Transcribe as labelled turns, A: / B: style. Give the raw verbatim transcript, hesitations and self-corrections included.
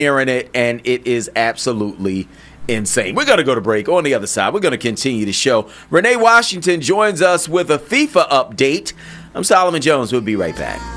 A: hearing it, and it is absolutely insane. We're going to go to break. On the other side, we're going to continue the show. Renee Washington joins us with a FIFA update. I'm Solomon Jones. We'll be right back.